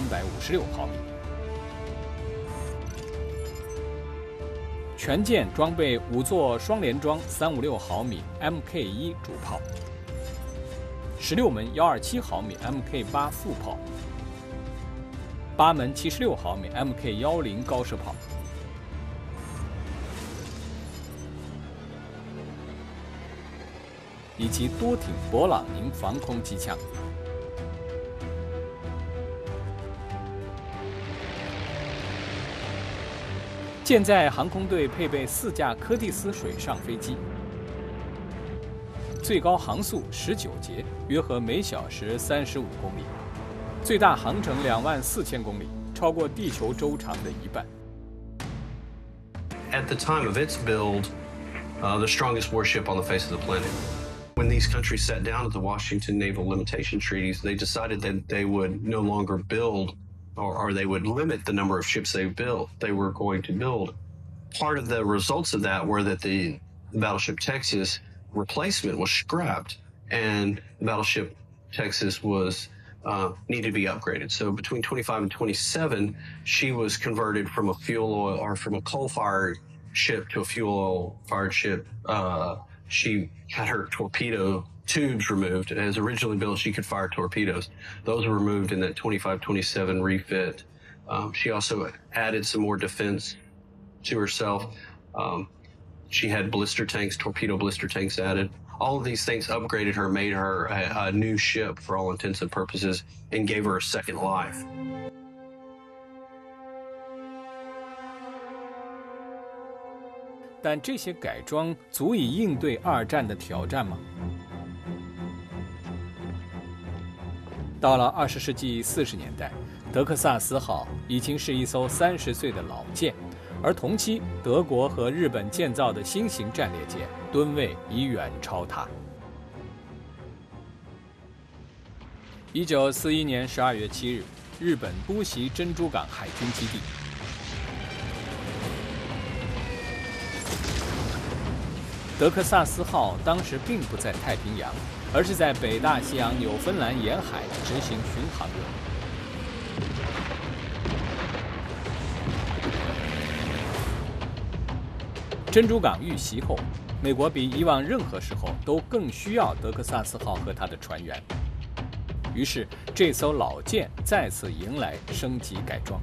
356毫米。全舰装备5座双联装356毫米 Mk1 主炮，16门127毫米 Mk8 副炮，8门76毫米 Mk10高射炮，以及多挺勃朗宁防空机枪。舰载航空队配备4架柯蒂斯水上飞机，最高航速19节，约合每小时35公里，最大航程24000公里，超过地球周长的1半。 At the time of its build, the strongest warship on the face of the planet. When these countries sat down at the Washington Naval Limitation Treaties, they decided that they would no longer build or they would limit the number of ships they were going to build. Part of the results of that were that the battleship Texas replacement was scrapped, and the battleship Texas was needed to be upgraded. So between 25 and 27, she was converted from a fuel oil or from a coal-fired ship to a fuel oil-fired ship. She had her torpedo tubes removed. As originally built, she could fire torpedoes. Those were removed in that 25-27 refit. She also added some more defense to herself. She had blister tanks, torpedo blister tanks added. All of these things upgraded her, made her a new ship for all intents and purposes, and gave her a second life. 但这些改装足以应对2战的挑战吗？到了20世纪40年代，德克萨斯号已经是一艘30岁的老舰，而同期德国和日本建造的新型战列舰吨位已远超它。1941年12月7日，日本突袭珍珠港海军基地。德克萨斯号当时并不在太平洋，而是在北大西洋纽芬兰沿海执行巡航任务。珍珠港遇袭后，美国比以往任何时候都更需要德克萨斯号和它的船员，于是这艘老舰再次迎来升级改装。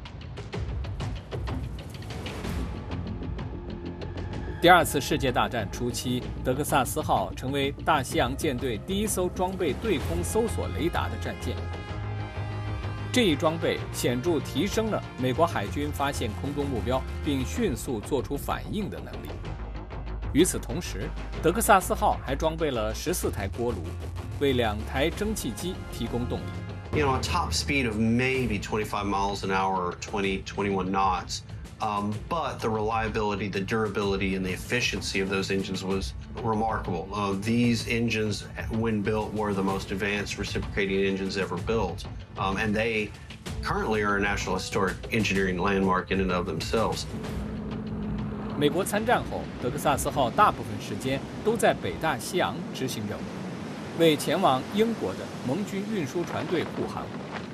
第2次世界大战初期，德克萨斯号成为大西洋舰队第一艘装备对空搜索雷达的战舰。这一装备显著提升了美国海军发现空中目标并迅速做出反应的能力。与此同时，德克萨斯号还装备了14台锅炉，为2台蒸汽机提供动力。 You know, a top speed of maybe 25 miles an hour, 21 knots. But the reliability, the durability, and the efficiency of those engines was remarkable. These engines, when built, were the most advanced reciprocating engines ever built. And they currently are a National Historic Engineering landmark in and of themselves. 美国参战后，德克萨斯号大部分时间都在北大西洋执行任务，为前往英国的盟军运输船队护航。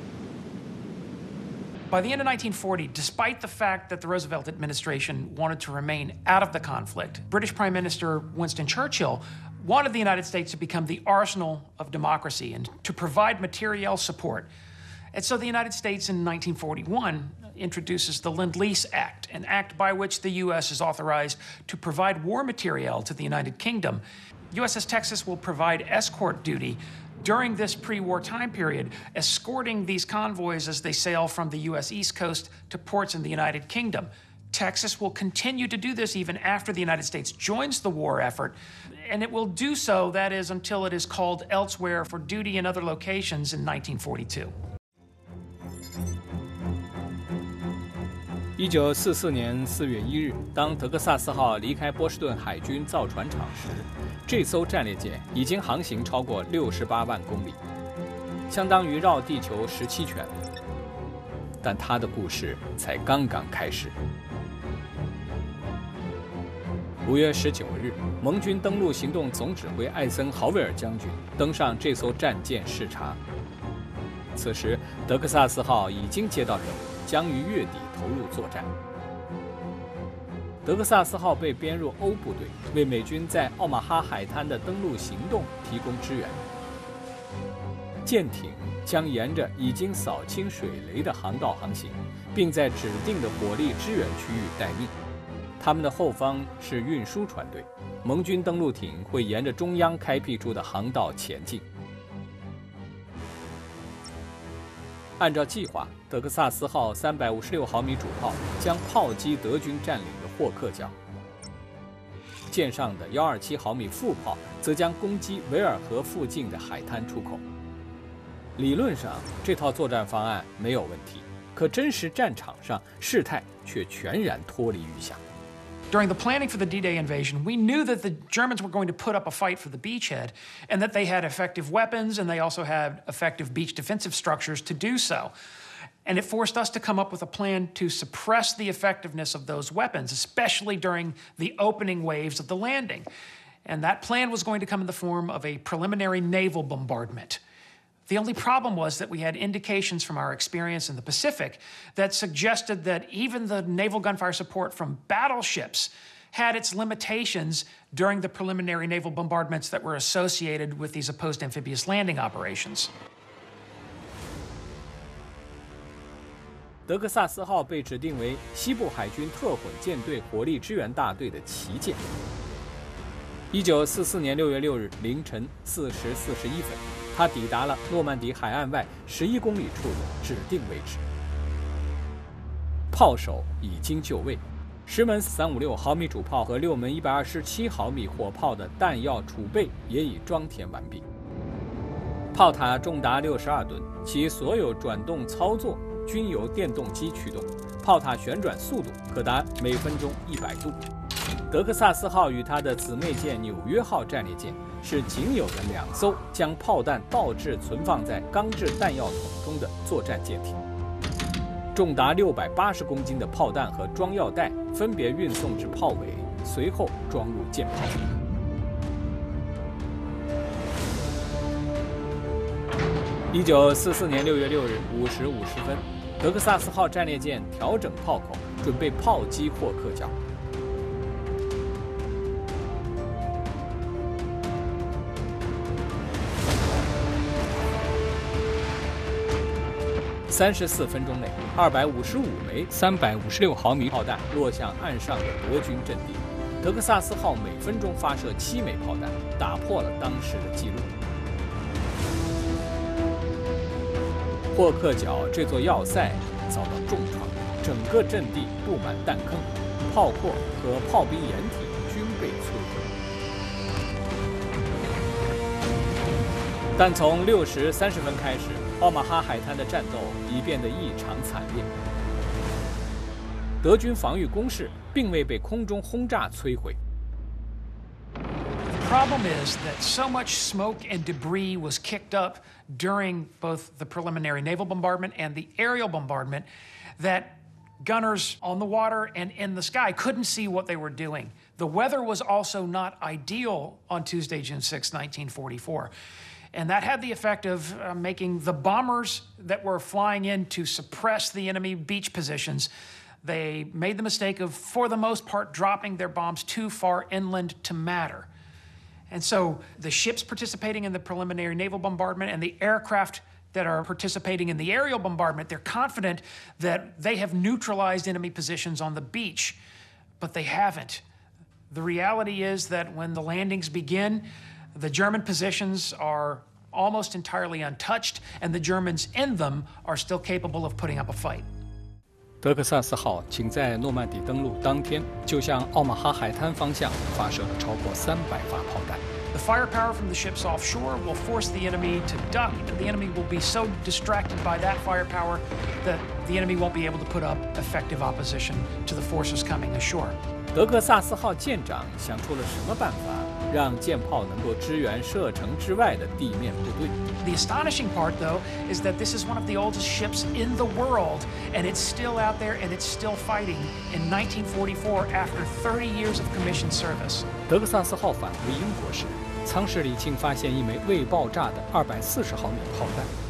By the end of 1940, despite the fact that the Roosevelt administration wanted to remain out of the conflict, British Prime Minister Winston Churchill wanted the United States to become the arsenal of democracy and to provide materiel support. And so the United States in 1941 introduces the Lend-Lease Act, an act by which the U.S. is authorized to provide war materiel to the United Kingdom. USS Texas will provide escort duty during this pre-war time period, escorting these convoys as they sail from the U.S. East Coast to ports in the United Kingdom. Texas will continue to do this even after the United States joins the war effort, and it will do so, that is, until it is called elsewhere for duty in other locations in 1942. 1944年4月1日，当德克萨斯号离开波士顿海军造船厂时，这艘战列舰已经航行超过68万公里，相当于绕地球17圈。但它的故事才刚刚开始。5月19日，盟军登陆行动总指挥艾森豪威尔将军登上这艘战舰视察。 此时，德克萨斯号已经接到任务，将于月底投入作战。德克萨斯号被编入欧部队，为美军在奥马哈海滩的登陆行动提供支援。舰艇将沿着已经扫清水雷的航道航行，并在指定的火力支援区域待命。他们的后方是运输船队，盟军登陆艇会沿着中央开辟出的航道前进。按照计划，德克萨斯号356毫米主炮将炮击德军占领的霍克角，舰上的127毫米副炮则将攻击维尔河附近的海滩出口。理论上，这套作战方案没有问题，可真实战场上事态却全然脱离预想。 During the planning for the D-Day invasion, we knew that the Germans were going to put up a fight for the beachhead and that they had effective weapons and they also had effective beach defensive structures to do so. And it forced us to come up with a plan to suppress the effectiveness of those weapons, especially during the opening waves of the landing. And that plan was going to come in the form of a preliminary naval bombardment. The only problem was that we had indications from our experience in the Pacific that suggested that even the naval gunfire support from battleships had its limitations during the preliminary naval bombardments that were associated with these opposed amphibious landing operations. 德克萨斯号被指定为西部海军特混舰队火力支援大队的旗舰。1944年6月6日凌晨4时41分，它抵达了诺曼底海岸外11公里处的指定位置。炮手已经就位，10门356毫米主炮和6门127毫米火炮的弹药储备也已装填完毕。炮塔重达62吨，其所有转动操作均由电动机驱动，炮塔旋转速度可达每分钟100度。德克萨斯号与它的姊妹舰纽约号战列舰是仅有的2艘将炮弹倒置存放在钢制弹药桶中的作战舰艇。重达680公斤的炮弹和装药袋分别运送至炮尾，随后装入舰炮。1944年6月6日5时50分，德克萨斯号战列舰调整炮口，准备炮击霍克角。34分钟内，255枚356毫米炮弹落向岸上的德军阵地。德克萨斯号每分钟发射7枚炮弹，打破了当时的纪录。霍克角这座要塞遭到重创，整个阵地布满弹坑，炮廓和炮兵掩体均被摧毁。但从6时30分开始，奥马哈海滩的战斗已变得异常惨烈。德军防御工事并未被空中轰炸摧毁。 The problem is that so much smoke and debris was kicked up during both the preliminary naval bombardment and the aerial bombardment that gunners on the water and in the sky couldn't see what they were doing. The weather was also not ideal on Tuesday, June 6, 1944. And that had the effect of making the bombers that were flying in to suppress the enemy beach positions, they made the mistake of, for the most part, dropping their bombs too far inland to matter. And so the ships participating in the preliminary naval bombardment and the aircraft that are participating in the aerial bombardment, they're confident that they have neutralized enemy positions on the beach, but they haven't. The reality is that when the landings begin, the German positions are almost entirely untouched, and the Germans in them are still capable of putting up a fight. 德克萨斯号仅在诺曼底登陆当天，就向奥马哈海滩方向发射了超过300发炮弹。 The firepower from the ships offshore will force the enemy to duck, and the enemy will be so distracted by that firepower that the enemy won't be able to put up effective opposition to the forces coming ashore. 德克萨斯号舰长想出了什么办法，让舰炮能够支援射程之外的地面部队？ The astonishing part, though, is that this is one of the oldest ships in the world, and it's still out there and it's still fighting in 1944 after 30 years of commissioned service. 德克萨斯号返回英国时，舱室里竟发现一枚未爆炸的240毫米炮弹。